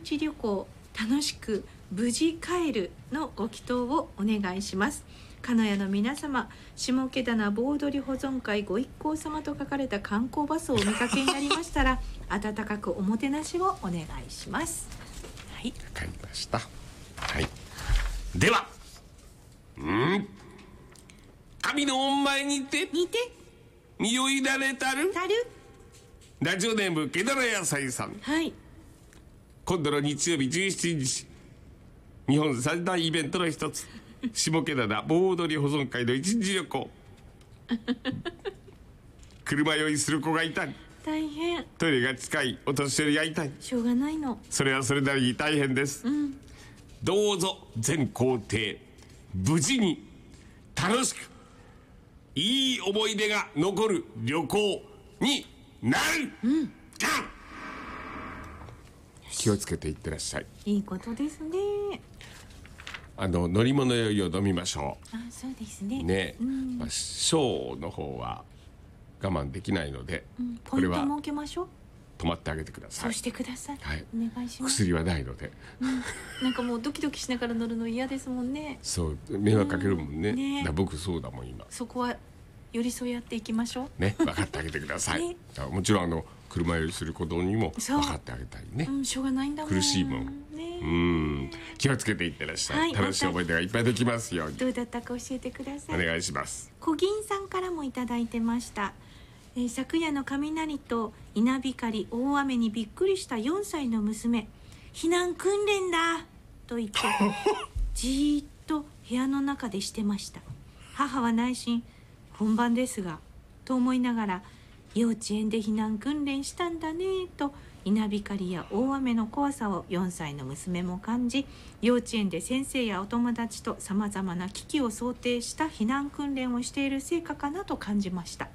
日旅行楽しく無事帰るのご祈祷をお願いします。鹿屋の皆様、下毛棚盆踊り保存会ご一行様と書かれた観光バスをお見かけになりましたら温かくおもてなしをお願いします。はい、 わかりました。はい、では神の御前にて身を委ねたるラジオネームけだら野菜さん、 はい、 今度の日曜日17日、日本三大イベントの一つ下毛棚盆踊り保存会の一日旅行車酔いする子がいたり、 大変、 トイレが近いお年寄りがいたり、 しょうがないの。 それはそれなりに大変です、どうぞ全行程無事に楽しくいい思い出が残る旅行になる、気をつけていってらっしゃい。 いいことですね。 乗り物酔いを飲みましょあ、そうですね。 うね、ショーの方は我慢できないので、 ポイント設けましょう。 止まってあげてください。 そうしてください、 はい、 お願いします。 薬はないので、 なんかもうドキドキしながら乗るの嫌ですもんね。 そう迷惑かけるもんね、 ね、 だから僕そうだもん今。 そこは寄り添い合っていきましょうね、分かってあげてください、もちろん車酔いする子供にも分かってあげたいね、 しょうがないんだもん、 苦しいもん、 ね、 気をつけていってらっしゃい、楽しい思い出がいっぱいできますように。 どうだったか教えてください。 お願いします。 小銀さんからもいただいてました。昨夜の雷と稲光大雨にびっくりした4歳の娘、避難訓練だと言ってじーっと部屋の中でしてました。母は内心本番ですがと思いながら、幼稚園で避難訓練したんだねと稲光や大雨の怖さを4歳の娘も感じ、幼稚園で先生やお友達とさまざまな危機を想定した避難訓練をしている成果かなと感じました。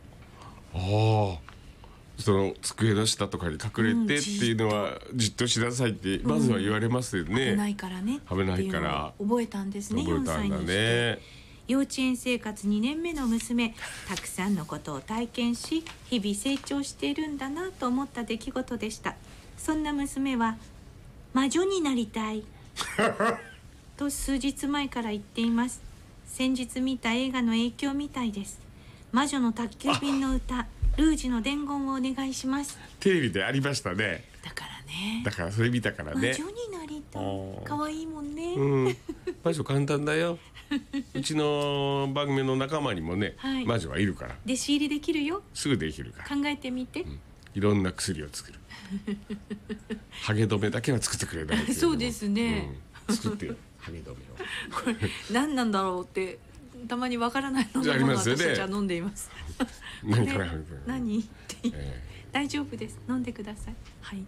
その机の下とかに隠れてっていうのは、じっとしなさいってまずは言われますよね、 危ないからね、 危ないから覚えたんですね。 覚えたんだね。 4歳にして幼稚園生活2年目の娘、たくさんのことを体験し日々成長しているんだなと思った出来事でした。そんな娘は魔女になりたいと数日前から言っています。先日見た映画の影響みたいです。魔女の宅急便の歌、ルージュの伝言をお願いします。 テレビでありましたね。 だからね、 だからそれ見たからね、 魔女になりたい、可愛いもんね、 魔女簡単だようちの番組の仲間にもね、魔女はいるから弟子入りできるよ。 すぐできるから考えてみて、 いろんな薬を作るハゲ止めだけは作ってくれないけどそうですね、 作ってよハゲ止めをこれ何なんだろうってたまにわからないのものを私たちは飲んでいます。 何から何って大丈夫です、飲んでください、はい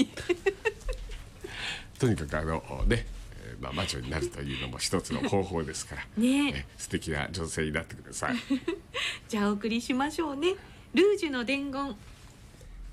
とにかく魔女になるというのも一つの方法ですからね、 素敵な女性になってくださいじゃあお送りしましょうね。ルージュの伝言。